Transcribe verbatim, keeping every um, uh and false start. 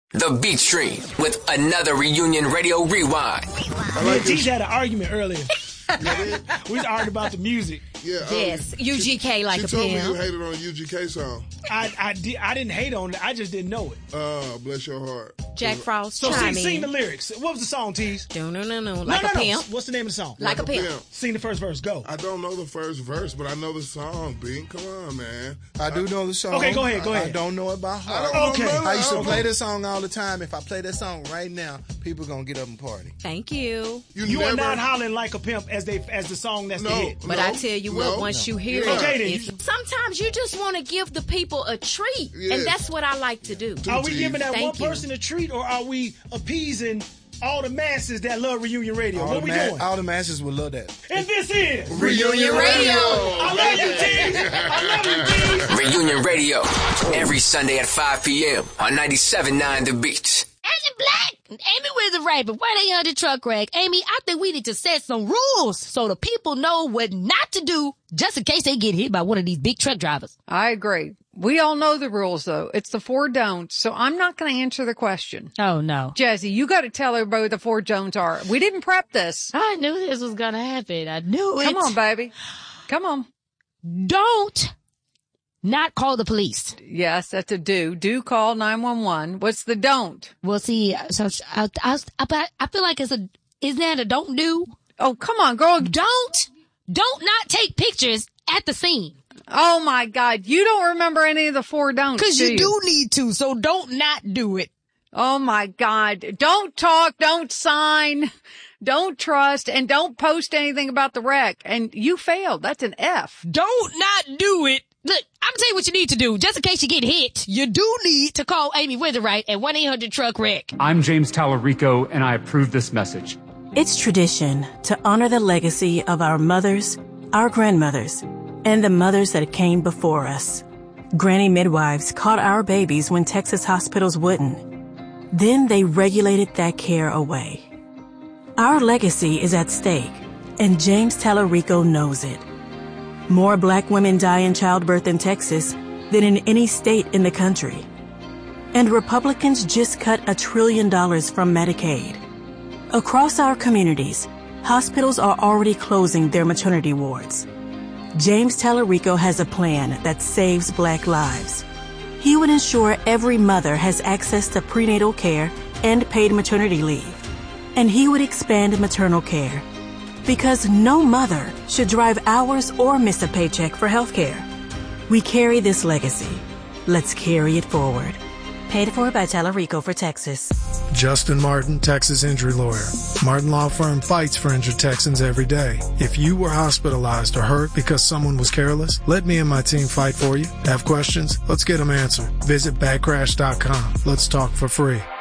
The Beat Stream with another Reunion Radio Rewind. Me and Teach had an argument earlier. We was arguing about the music. Yeah. Yes, um, U G K she, like she a told pimp. me you hated on a U G K song. I I, did, I didn't hate on it. I just didn't know it. Oh, uh, bless your heart. Jack Frost, So chime sing, sing in. the lyrics. What was the song, Tease? No, no, no, no. no, Like no, a no. pimp. What's the name of the song? Like, like a pimp. pimp. Sing the first verse. Go. I don't know the first verse, but I know the song, Bing. Come on, man. I do know the song. Okay, go ahead, go ahead. I don't know it by heart. I Okay. know I used to none. play this song all the time. If I play this song right now, people gonna get up and party. Thank you. You, You never, are not hollering like a pimp as they as the song that's No. the hit. But No, I tell you what, no, once no. you hear Yeah. it, Okay, then, it's- you- sometimes you just want to give the people a treat, Yes. and that's what I like to do. Are we Tease. giving that Thank one you. person a treat, or are we appeasing all the masses that love Reunion Radio? All What the, we ma- doing? all the masses would love that. And this is Reunion Radio. I love you, Tease. I love you, Tease. Reunion Radio. Every Sunday at five p.m. on ninety-seven point nine The Beat. Angel Black, Amy Wizard Raper, one eight hundred Truck Wreck. Amy, I think we need to set some rules so the people know what not to do just in case they get hit by one of these big truck drivers. I agree. We all know the rules, though. It's the four don'ts, so I'm not going to answer the question. Oh, no. Jesse, you got to tell everybody what the four don'ts are. We didn't prep this. I knew this was going to happen. I knew it. Come on, baby. Come on. Don't not call the police. Yes, that's a do. Do call nine one one. What's the don't? Well, see, so I, I, I, I feel like it's a, isn't that a don't do? Oh, come on, girl. Don't, don't not take pictures at the scene. Oh, my God. You don't remember any of the four don'ts, Cause do you do need to, so don't not do it. Oh, my God. Don't talk. Don't sign. Don't trust. And don't post anything about the wreck. And you failed. That's an F. Don't not do it. Look, I'm gonna tell you what you need to do. Just in case you get hit, you do need to call Amy Witherite at one eight hundred Truck Wreck. I'm James Tallarico, and I approve this message. It's tradition to honor the legacy of our mothers, our grandmothers, and the mothers that came before us. Granny midwives caught our babies when Texas hospitals wouldn't. Then they regulated that care away. Our legacy is at stake, and James Tallarico knows it. More black women die in childbirth in Texas than in any state in the country. And Republicans just cut a trillion dollars from Medicaid. Across our communities, hospitals are already closing their maternity wards. James Tallarico has a plan that saves black lives. He would ensure every mother has access to prenatal care and paid maternity leave. And he would expand maternal care. Because no mother should drive hours or miss a paycheck for health care. We carry this legacy. Let's carry it forward. Paid for by Tallarico for Texas. Justin Martin, Texas injury lawyer. Martin Law Firm fights for injured Texans every day. If you were hospitalized or hurt because someone was careless, let me and my team fight for you. Have questions? Let's get them answered. Visit back crash dot com. Let's talk for free.